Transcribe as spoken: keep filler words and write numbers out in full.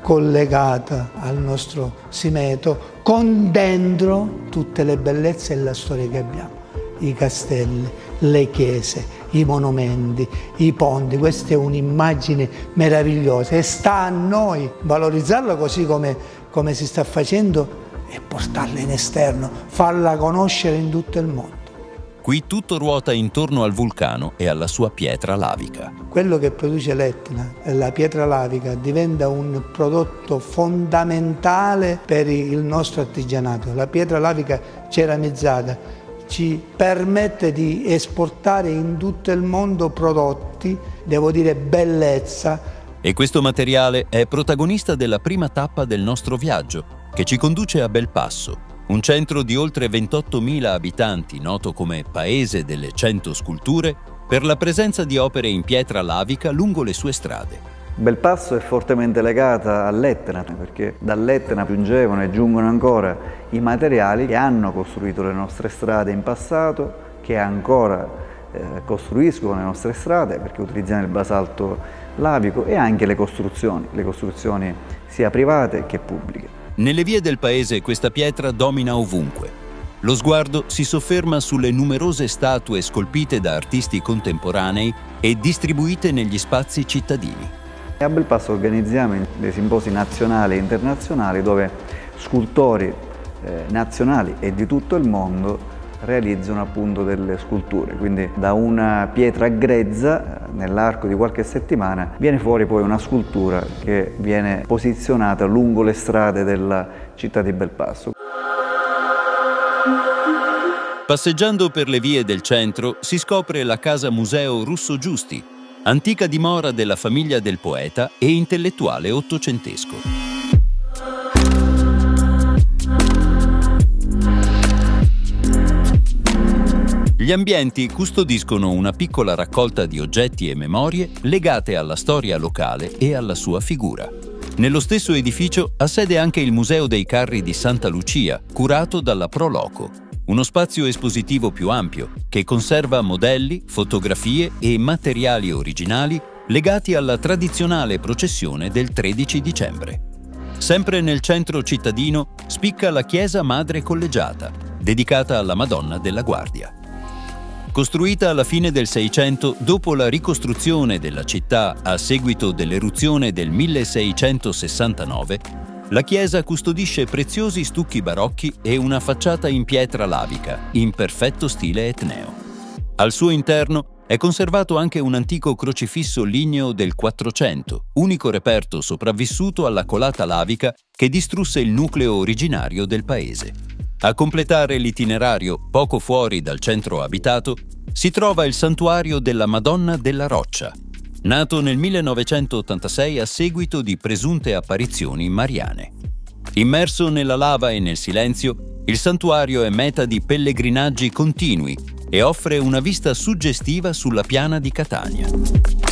collegata al nostro Simeto, con dentro tutte le bellezze e la storia che abbiamo. I castelli, le chiese, i monumenti, i ponti. Questa è un'immagine meravigliosa e sta a noi valorizzarla così come, come si sta facendo e portarla in esterno, farla conoscere in tutto il mondo. Qui tutto ruota intorno al vulcano e alla sua pietra lavica. Quello che produce l'Etna, la pietra lavica, diventa un prodotto fondamentale per il nostro artigianato. La pietra lavica ceramizzata ci permette di esportare in tutto il mondo prodotti, devo dire bellezza. E questo materiale è protagonista della prima tappa del nostro viaggio, che ci conduce a Belpasso, un centro di oltre ventottomila abitanti, noto come Paese delle Cento Sculture, per la presenza di opere in pietra lavica lungo le sue strade. Belpasso è fortemente legata all'Etna, perché dall'Etna giungevano e giungono ancora i materiali che hanno costruito le nostre strade in passato, che ancora eh, costruiscono le nostre strade, perché utilizziamo il basalto lavico, e anche le costruzioni, le costruzioni sia private che pubbliche. Nelle vie del paese questa pietra domina ovunque. Lo sguardo si sofferma sulle numerose statue scolpite da artisti contemporanei e distribuite negli spazi cittadini. A Belpasso organizziamo dei simposi nazionali e internazionali dove scultori eh, nazionali e di tutto il mondo realizzano appunto delle sculture. Quindi da una pietra grezza, nell'arco di qualche settimana, viene fuori poi una scultura che viene posizionata lungo le strade della città di Belpasso. Passeggiando per le vie del centro si scopre la casa museo Russo Giusti, antica dimora della famiglia del poeta e intellettuale ottocentesco. Gli ambienti custodiscono una piccola raccolta di oggetti e memorie legate alla storia locale e alla sua figura. Nello stesso edificio ha sede anche il Museo dei Carri di Santa Lucia, curato dalla Pro Loco, uno spazio espositivo più ampio che conserva modelli, fotografie e materiali originali legati alla tradizionale processione del tredici dicembre. Sempre nel centro cittadino spicca la chiesa Madre Collegiata, dedicata alla Madonna della Guardia. Costruita alla fine del Seicento, dopo la ricostruzione della città a seguito dell'eruzione del milleseicentosessantanove, la chiesa custodisce preziosi stucchi barocchi e una facciata in pietra lavica, in perfetto stile etneo. Al suo interno è conservato anche un antico crocifisso ligneo del Quattrocento, unico reperto sopravvissuto alla colata lavica che distrusse il nucleo originario del paese. A completare l'itinerario, poco fuori dal centro abitato, si trova il santuario della Madonna della Roccia, nato nel millenovecentottantasei a seguito di presunte apparizioni mariane. Immerso nella lava e nel silenzio, il santuario è meta di pellegrinaggi continui e offre una vista suggestiva sulla piana di Catania.